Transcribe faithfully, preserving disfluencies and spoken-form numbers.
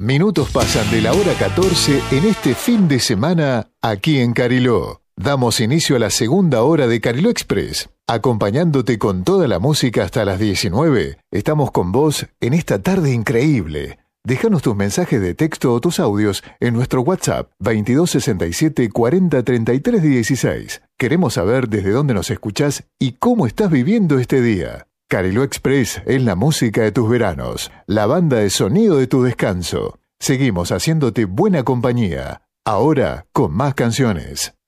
Minutos pasan de la hora catorce en este fin de semana aquí en Cariló. Damos inicio a la segunda hora de Cariló Express. Acompañándote con toda la música hasta las diecinueve, estamos con vos en esta tarde increíble. Déjanos tus mensajes de texto o tus audios en nuestro WhatsApp veintidós sesenta y siete cuarenta treinta y tres dieciséis. Queremos saber desde dónde nos escuchás y cómo estás viviendo este día. Cariló Express es la música de tus veranos, la banda de sonido de tu descanso. Seguimos haciéndote buena compañía, ahora con más canciones.